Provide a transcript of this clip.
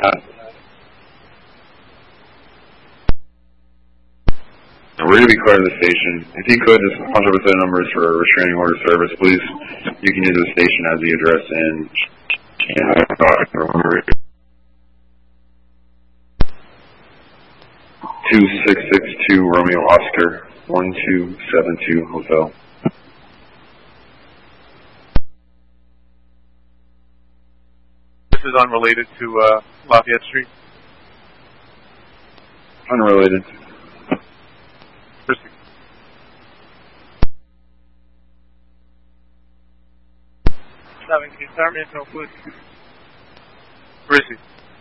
We're going to be clear of the station. If you could, just 100% numbers for a restraining order service, please. You can use the station as the address and 2662 Romeo Oscar 1272 Hotel. This is unrelated to Lafayette Street? Unrelated. Where is he?